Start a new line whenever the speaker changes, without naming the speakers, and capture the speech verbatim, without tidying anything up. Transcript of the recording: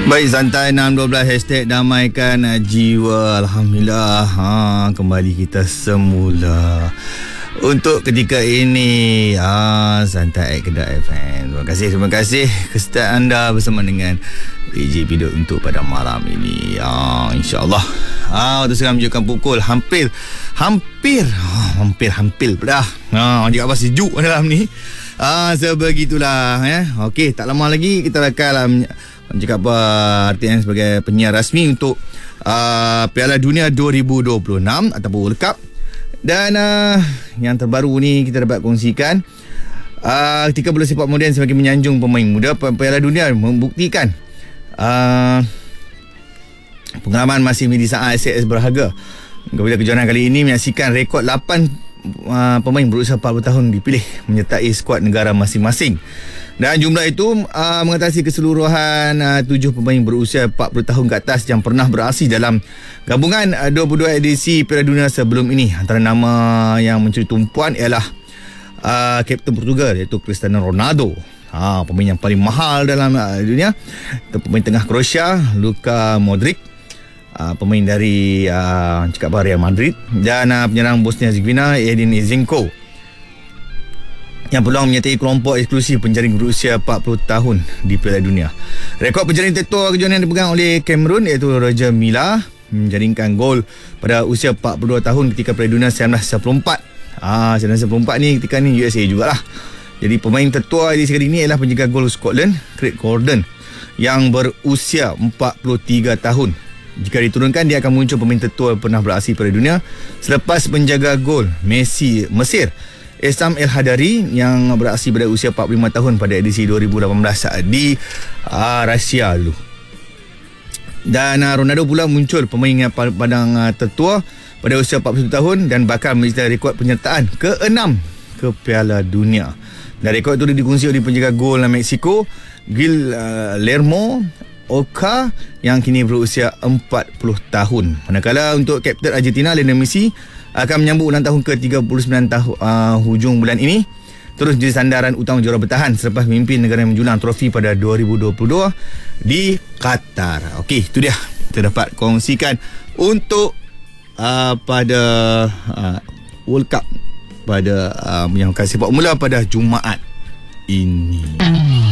Baik, santai enam dua belas hashtag damaikan jiwa. Alhamdulillah, ha, kembali kita semula untuk ketika ini. ha, Santai Kedah F M. Terima kasih, terima kasih kesetiaan anda bersama dengan D J Pido untuk pada malam ini. ha, InsyaAllah ha, waktu sekarang menunjukkan pukul hampir Hampir ha, Hampir-hampir dah ha, Juga apa sejuk dalam ni. ha, Sebegitulah ya. Okey, tak lama lagi kita akan cakap apa R T N sebagai penyiar rasmi untuk uh, Piala Dunia dua ribu dua puluh enam ataupun World Cup. Dan uh, yang terbaru ni kita dapat kongsikan, uh, ketika bola sepak moden semakin menyanjung pemain muda, Piala Dunia membuktikan uh, pengalaman masih menjadi sangat aset berharga. Kepada kejohanan kali ini menyaksikan rekod lapan uh, pemain berusia empat puluh tahun dipilih menyertai skuad negara masing-masing. Dan jumlah itu uh, mengatasi keseluruhan uh, tujuh pemain berusia empat puluh tahun ke atas yang pernah beraksi dalam gabungan uh, dua puluh dua edisi Piala Dunia sebelum ini. Antara nama yang mencuri tumpuan ialah uh, Kapten Portugal, iaitu Cristiano Ronaldo, ha, pemain yang paling mahal dalam uh, dunia. Pemain tengah Croatia, Luka Modric, uh, pemain dari uh, cakap Real Madrid, dan uh, penyerang Bosnia Herzegovina Edin Zinchenko yang peluang menyertai kelompok eksklusif penjaring berusia empat puluh tahun di Piala Dunia. Rekod penjaring tertua kejohanan dipegang oleh Cameroon, iaitu Roger Milla, menjaringkan gol pada usia empat puluh dua tahun ketika Piala Dunia seribu sembilan ratus sembilan puluh empat. Ah, seribu sembilan ratus sembilan puluh empat ni ketika ni U S A jugalah. Jadi pemain tertua di sekali ini ialah penjaga gol Scotland, Craig Gordon, yang berusia empat puluh tiga tahun. Jika diturunkan, dia akan muncul pemain tertua pernah beraksi Piala Dunia selepas penjaga gol Messi Mesir Essam El Hadari yang beraksi pada usia empat puluh lima tahun pada edisi dua ribu lapan belas di uh, Rusia dulu. Dan uh, Ronaldo pula muncul pemain yang pandang uh, tertua pada usia empat puluh satu tahun dan bakal mencatatkan rekod penyertaan keenam ke Piala Dunia. Dan rekod itu dikongsi oleh penjaga gol Mexico Guillermo Oca yang kini berusia empat puluh tahun. Manakala untuk kapten Argentina Lionel Messi akan menyambut ulang tahun ke tiga puluh sembilan tahun uh, hujung bulan ini, terus jadi sandaran utama juara bertahan selepas memimpin negara yang menjulang trofi pada dua ribu dua puluh dua di Qatar. Okey, itu dia kita dapat kongsikan untuk uh, pada uh, World Cup pada uh, yang akan sepak bola pada Jumaat ini.